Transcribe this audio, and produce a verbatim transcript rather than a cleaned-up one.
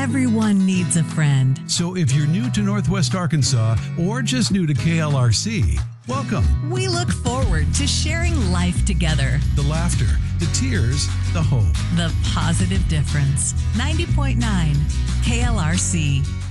Everyone needs a friend. So if you're new to Northwest Arkansas or just new to K L R C, welcome. We look forward to sharing life together. The laughter, the tears, the hope. The positive difference. ninety point nine K L R C.